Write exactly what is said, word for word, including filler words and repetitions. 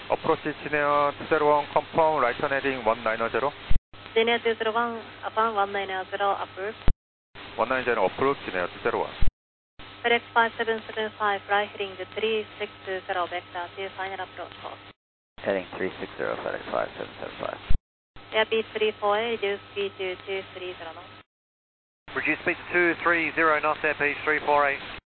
Approach Senior two zero one, confirm, right turn heading one nine zero. Senior two zero one, upon one nine zero, approve. one nine zero, approach Senior two zero one. FedEx five seven seven five, right heading the three six zero, vector to final approach course. Heading three six zero, FedEx five seven seven five. Airbus three four eight, reduce speed to two three zero knots. Reduce speed to two three zero knots, Airbus three four eight.